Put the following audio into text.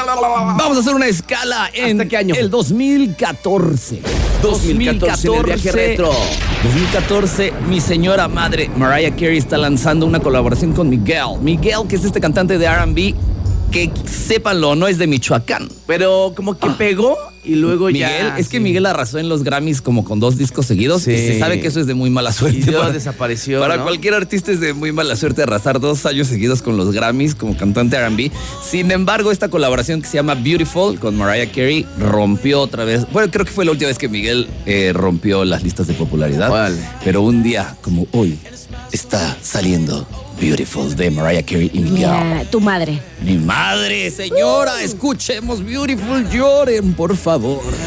Vamos a hacer una escala en ¿Hasta qué año? el 2014. 2014 en el viaje retro. 2014, mi señora madre Mariah Carey está lanzando una colaboración con Miguel. Miguel, que es este cantante de R&B, que sépanlo, no es de Michoacán. Pero como que pegó y luego Miguel, ya... es que Miguel arrasó en los Grammys como con 2 discos seguidos. Sí. Y se sabe que eso es de muy mala suerte. Y luego desapareció, Para ¿no? cualquier artista es de muy mala suerte arrasar 2 años seguidos con los Grammys como cantante R&B. Sin embargo, esta colaboración que se llama Beautiful con Mariah Carey rompió otra vez. Bueno, creo que fue la última vez que Miguel rompió las listas de popularidad. Vale. Pero un día como hoy está saliendo Beautiful de Mariah Carey y Miguel. Mira, tu madre. Mi madre, señora, escuchemos Beautiful, lloren, por favor.